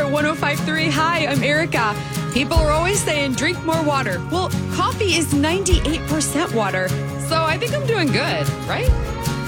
105.3. Hi, I'm Erica. People are always saying drink more water. Well, coffee is 98% water, so I think I'm doing good, right?